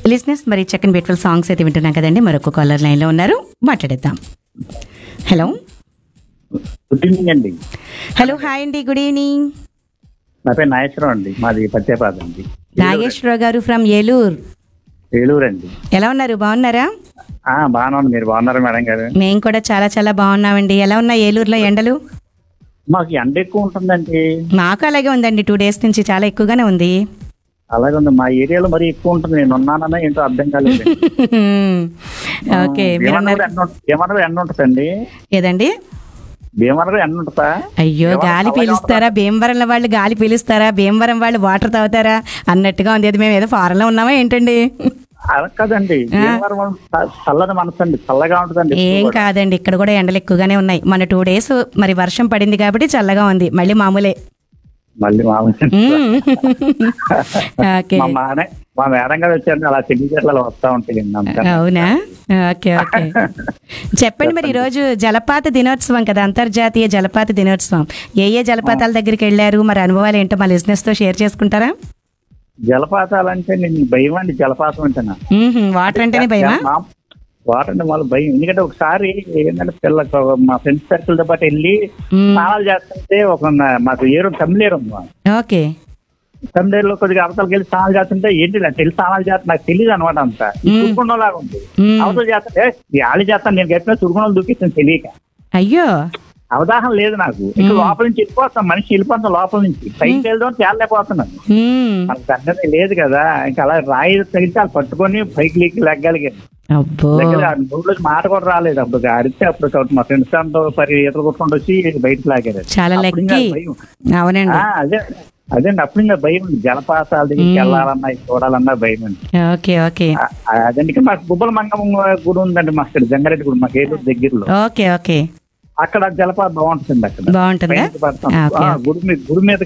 లిజినెస్ మరి చక్కని బ్యూటిఫుల్ సాంగ్స్ అయితే వింటున్నాం కదండి. మరొక కాలర్ లైన్లో ఉన్నారు, మాట్లాడేద్దాం. హలో గుడ్ ఈవినింగ్ అండి. హలో, హాయ్ అండి, గుడ్ ఈవినింగ్. నా పేరు నాగేశ్వరరావు అండి, మాది పత్యాపాద అండి. నాగేశ్వరరావు గారు ఫ్రమ్ ఏలూరు. ఏలూరు అండి. ఎలా ఉన్నారు, బాగున్నారా? బాగానే ఉంది, మీరు బాగున్నారా మేడం గారు? మేము కూడా చాలా చాలా బాగున్నామండి. ఎలా ఉన్నాయి ఏలూరులో ఎండలు? మాకు ఎండ ఎక్కువ ఉంటుందండి. మాకు అలాగే ఉందండి, 2 days నుంచి చాలా ఎక్కువగానే ఉంది. అలాగే ఉంది, మా ఏరియాలో మరీ ఎక్కువ ఉంటుంది. నేను ఉన్నానన్నా ఏంటో అర్థం కాలేదు. ఓకే, మీరు అన్నారు భీమవరం ఎండ ఉంటుందండి. ఏదండి? భీమవరం ఎండ ఉంటుందా? అయ్యో, గాలి పీలుస్తారా భీమవరంలో వాళ్ళు? గాలి పీలుస్తారా భీమవరం వాళ్ళు? వాటర్ తాగుతారా అన్నట్టుగా ఉంది. అది మేము ఏదో ఫారెన్ లో ఉన్నామా ఏంటండి? అలా కాదండి, భీమవరం చల్లని మనసు అండి, చల్లగా ఉంటుందండి. ఏం కాదండి, ఇక్కడ కూడా ఎండలు ఎక్కువగానే ఉన్నాయి. మన 2 days మరి వర్షం పడింది కాబట్టి చల్లగా ఉంది, మళ్ళీ మామూలే. మళ్ళీ మామూలు ఓకే, మా మేడం గారు వచ్చారండి, అలా సిగ్నేచర్లలో వస్తా ఉంటాయి. అవునా? ఓకే ఓకే, చెప్పండి. మరి ఈరోజు జలపాత దినోత్సవం కదా, అంతర్జాతీయ జలపాత దినోత్సవం. ఏ జలపాతాల దగ్గరికి వెళ్ళారు, మరి అనుభవాలు ఏంటో మా లిజినెస్ తో షేర్ చేసుకుంటారా? జలపాతాలంటే నేను భయం అండి, జలపాతం అంటేనా. వాటర్ అంటేనే భయమా? వాటర్ అంటే వాళ్ళు భయం. ఎందుకంటే ఒకసారి ఏంటంటే మా ఫ్రెండ్స్ సర్కిల్ తో పాటు వెళ్ళి స్నానాలు చేస్తుంటే మాకు తమిళేరు ఓకే, తమిళేరులో కొద్దిగా అవతలకి వెళ్ళి స్నానాలు చేస్తుంటే ఏంటి తెలిసి స్నానాలు చేస్తా నాకు తెలియదు అనమాట. అంతా చురుకుండలాగా ఉంది. అవతల చేస్తుంటే ఆళ్ళు చేస్తాను, నేను గట్టిన చురుకుండలు దూకిస్తాను తెలియక. అయ్యో, అవగాహన లేదు నాకు. ఇంకా లోపల నుంచి వెళ్ళిపోతాం, మనిషి వెళ్ళిపోతాం లోపల నుంచి. పైకి వెళ్దాం తేలలేకపోతున్నాను, మనకు అర్థమే లేదు కదా. ఇంకా అలా రాయి తగిలితే వాళ్ళు పట్టుకొని పైకి లేకి లెగ్గలిగాను. నోట్లో మాట కూడా రాలేదు. అప్పుడు అడిగితే అప్పుడు మా ఫ్రెండ్స్ అంతా ఈతలు కొట్టుకుంటూ వచ్చి బయటకు లాగారు. చాలా లక్కీ. అవునండి, అదేండి, అప్పుడు ఇంకా భయం ఉంది. జలపాతాల దగ్గరికి వెళ్ళాలన్నా చూడాలన్నా భయం ఉంది. ఓకే ఓకే, అదండి. మాకు గుబ్బల మంగమ్మ గుడి ఉందండి, మా ఇక్కడ జంగారెడ్డి గుడి, మాకు ఏలూరు దగ్గరలో. ఓకే ఓకే, అక్కడ జలపాతం బాగుంటుంది. అక్కడ బాగుంటుందా? గుడి మీద